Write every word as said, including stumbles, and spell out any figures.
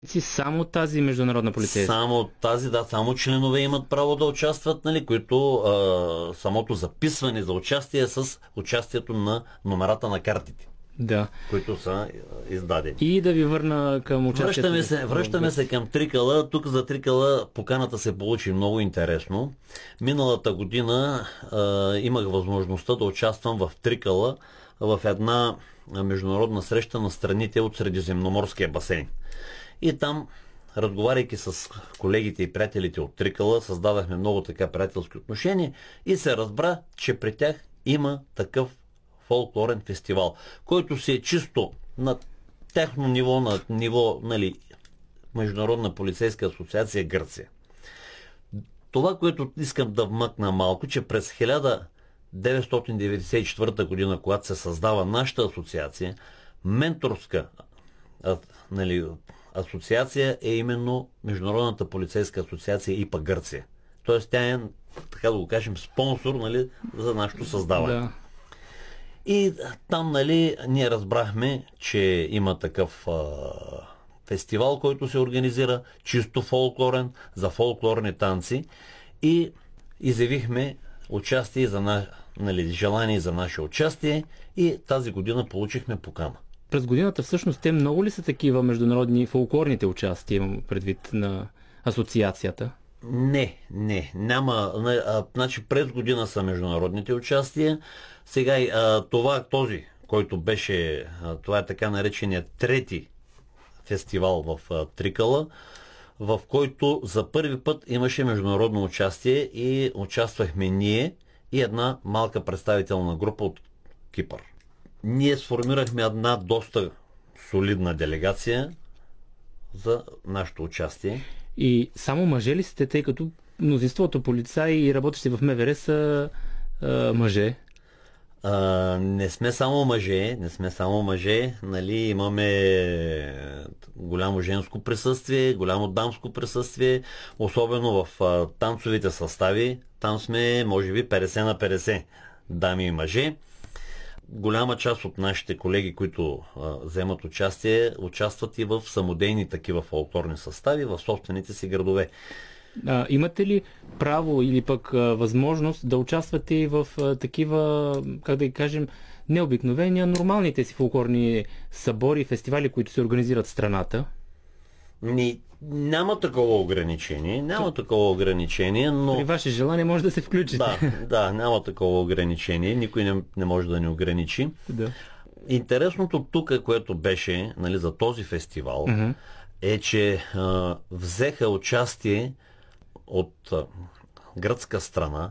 Си само тази международна полицейска. Само тази, да, само членове имат право да участват, нали, които а, самото записване за участие е с участието на номерата на картите, Да. които са издадени. И да ви върна към участието. Връщаме се, връщаме се към Трикъла. Тук за Трикъла поканата се получи много интересно. Миналата година а, имах възможността да участвам в Трикъла в една международна среща на страните от Средиземноморския басейн. И там, разговаряйки с колегите и приятелите от Трикъла, създадахме много така приятелски отношения и се разбра, че при тях има такъв фолклорен фестивал, който си е чисто на тяхно ниво, на ниво, нали, Международна полицейска асоциация Гърция. Това, което искам да вмъкна малко, че през хиляда деветстотин деветдесет и четвърта година, когато се създава нашата асоциация, менторска а, нали, асоциация е именно Международната полицейска асоциация ИПА Гърция. Тоест тя е, така да го кажем, спонсор, нали, за нашето създаване. Да. И там, нали, ние разбрахме, че има такъв а, фестивал, който се организира чисто фолклорен, за фолклорни танци и изявихме участие за на, нали, желание за наше участие и тази година получихме покана. През годината всъщност те много ли са такива международни фолклорните участия, имам предвид на асоциацията? Не, не, няма. А, значи през година са международните участия. Сега а, това, този, който беше, а, това е така наречения трети фестивал в а, Трикъла, в който за първи път имаше международно участие и участвахме ние и една малка представителна група от Кипър. Ние сформирахме една доста солидна делегация за нашето участие. И само мъже ли сте, тъй като мнозинството полицаи и работещи в МВР са а, мъже? А, не сме само мъже, не сме само мъже, нали, имаме голямо женско присъствие, голямо дамско присъствие, особено в а, танцовите състави. Там сме, може би, петдесет на петдесет дами и мъже. Голяма част от нашите колеги, които а, вземат участие, участват и в самодейни такива фолклорни състави в собствените си градове. А, имате ли право или пък а, възможност да участвате и в а, такива, как да ги кажем, необикновени, а нормалните си фолклорни събори, фестивали, които се организират в страната? Ни, няма такова ограничение, няма такова ограничение, но... При ваше желание може да се включите. Да, да, няма такова ограничение, никой не, не може да ни ограничи. Да. Интересното тук, което беше, нали, за този фестивал, Uh-huh. е, че а, взеха участие от а, гръцка страна